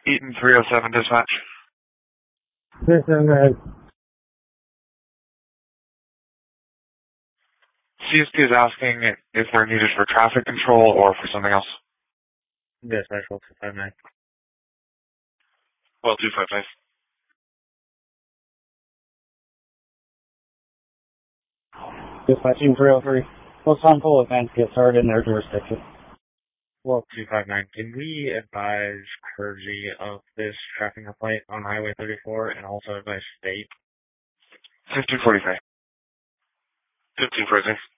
Eaton 307 dispatch. This is CSP is asking if they're needed for traffic control or for something else. dispatch 259. Well, 255. Dispatching 303. Those harmful events get started in their jurisdiction. Well, 259, can we advise Kersey of this traffic complaint on Highway 34 and also advise State? 1545. 1546.